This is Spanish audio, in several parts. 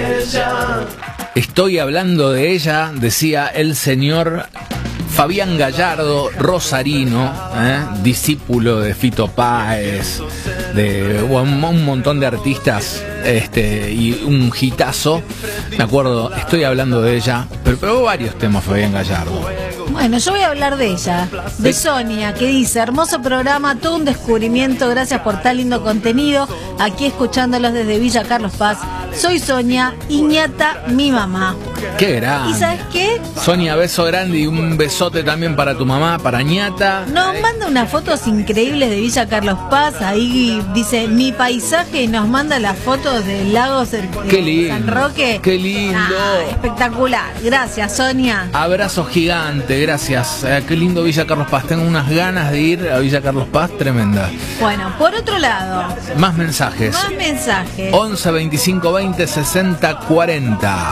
Estoy hablando de ella, decía el señor Fabián Gallardo, rosarino, discípulo de Fito Páez, de un montón de artistas, y un hitazo. Me acuerdo, estoy hablando de ella, pero varios temas Fabián Gallardo. Bueno, yo voy a hablar de ella, de Sonia, que dice: hermoso programa, todo un descubrimiento, gracias por tan lindo contenido, aquí escuchándolos desde Villa Carlos Paz. Soy Sonia, Iñata, mi mamá. ¡Qué grande! ¿Y sabes qué? Sonia, beso grande y un besote también para tu mamá, para Ñata. Nos manda unas fotos increíbles de Villa Carlos Paz. Ahí dice mi paisaje y nos manda las fotos de lagos de San Roque. ¡Qué lindo! Espectacular. Gracias, Sonia. Abrazo gigante, gracias. Qué lindo Villa Carlos Paz. Tengo unas ganas de ir a Villa Carlos Paz tremenda. Bueno, por otro lado, más mensajes. 11 25 20 60 40.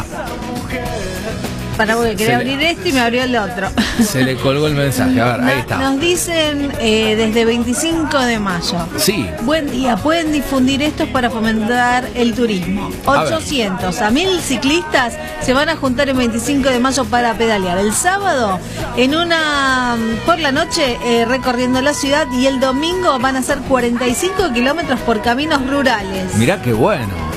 Para porque quería abrir este y me abrió el otro. Se le colgó el mensaje. A ver, ahí está. Nos dicen desde 25 de mayo. Sí. Buen día. Pueden difundir esto para fomentar el turismo. 800 a 1000 ciclistas se van a juntar el 25 de mayo para pedalear. El sábado por la noche recorriendo la ciudad, y el domingo van a hacer 45 kilómetros por caminos rurales. Mirá qué bueno.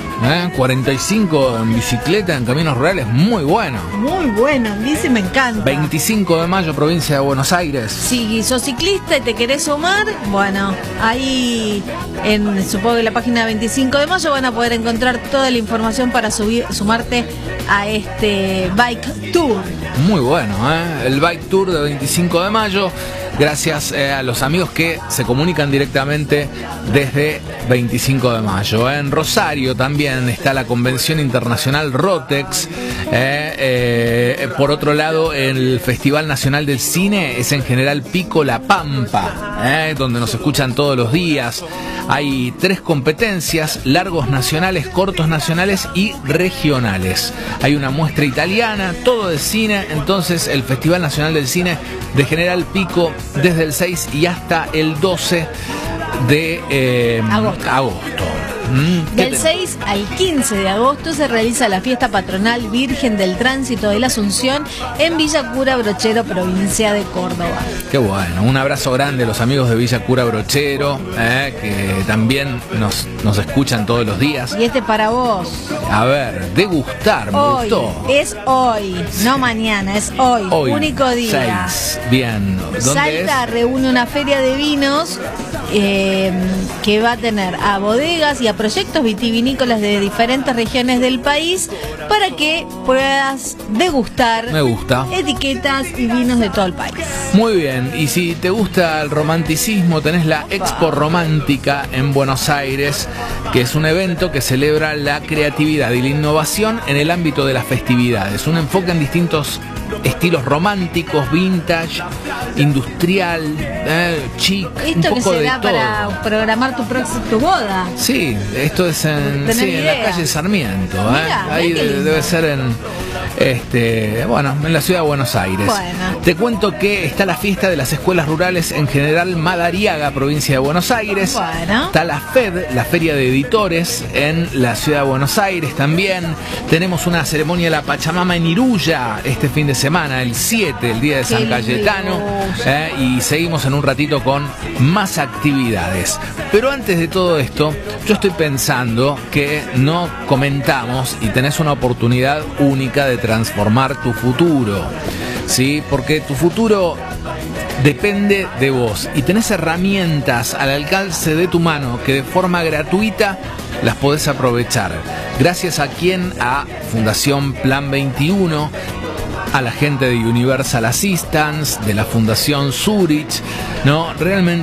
45 en bicicleta en caminos rurales, muy bueno. Muy bueno, dice, me encanta. 25 de mayo, provincia de Buenos Aires. Si sos ciclista y te querés sumar, bueno, ahí supongo que en la página 25 de mayo van a poder encontrar toda la información para sumarte a este Bike Tour. Muy bueno, el Bike Tour de 25 de mayo. Gracias a los amigos que se comunican directamente desde 25 de mayo. En Rosario también está la Convención Internacional Rotex. Por otro lado, el Festival Nacional del Cine es en General Pico, La Pampa, donde nos escuchan todos los días. Hay 3 competencias: largos nacionales, cortos nacionales y regionales. Hay una muestra italiana, todo de cine. Entonces, el Festival Nacional del Cine de General Pico, desde el 6 y hasta el 12 de agosto. Del 6 al 15 de agosto se realiza la fiesta patronal Virgen del Tránsito de la Asunción en Villa Cura Brochero, provincia de Córdoba. Qué bueno, un abrazo grande a los amigos de Villa Cura Brochero, que también nos escuchan todos los días. Y para vos. A ver, degustar, me gustó. Es hoy, no mañana, es hoy. Único día. 6. Bien. Salta reúne una feria de vinos que va a tener a bodegas y a proyectos vitivinícolas de diferentes regiones del país para que puedas degustar etiquetas y vinos de todo el país. Muy bien, y si te gusta el romanticismo, tenés la Expo Romántica en Buenos Aires, que es un evento que celebra la creatividad y la innovación en el ámbito de las festividades. Un enfoque en distintos estilos románticos, vintage, industrial, chic, esto un poco que se de da todo. Para programar tu boda. Sí, esto es en la calle Sarmiento. Ahí debe ser en la ciudad de Buenos Aires. Bueno. Te cuento que está la fiesta de las escuelas rurales en General Madariaga, provincia de Buenos Aires. Bueno. Está la FED, la Feria de Editores, en la ciudad de Buenos Aires también. Tenemos una ceremonia de la Pachamama en Iruya este fin de semana, el 7, el día de San Cayetano. Y seguimos en un ratito con más actividades. Pero antes de todo esto, yo estoy pensando que no comentamos y tenés una oportunidad única de transformar tu futuro, ¿sí? Porque tu futuro depende de vos y tenés herramientas al alcance de tu mano que de forma gratuita las podés aprovechar. Gracias a Fundación Plan 21, a la gente de Universal Assistance, de la Fundación Zurich, ¿no? Realmente